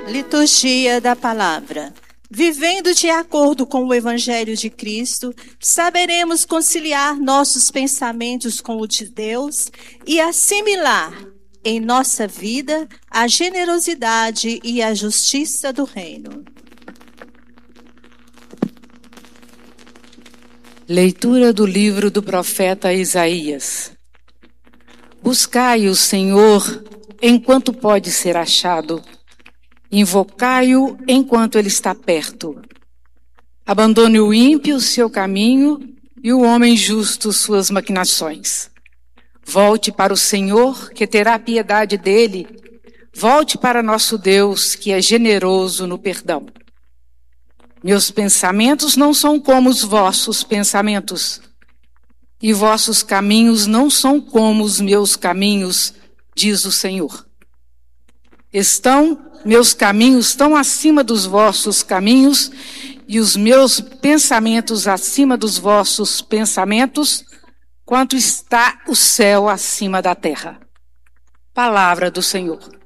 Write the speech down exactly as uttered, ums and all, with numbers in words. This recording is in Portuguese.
Liturgia da Palavra. Vivendo de acordo com o Evangelho de Cristo, saberemos conciliar nossos pensamentos com o de Deus e assimilar em nossa vida a generosidade e a justiça do reino. Leitura do livro do profeta Isaías. Buscai o Senhor enquanto pode ser achado. Invocai-o enquanto ele está perto. Abandone o ímpio seu caminho e o homem justo suas maquinações. Volte para o Senhor, que terá piedade dele. Volte para nosso Deus, que é generoso no perdão. Meus pensamentos não são como os vossos pensamentos, e vossos caminhos não são como os meus caminhos, diz o Senhor. Estão meus caminhos tão acima dos vossos caminhos, e os meus pensamentos acima dos vossos pensamentos, quanto está o céu acima da terra. Palavra do Senhor.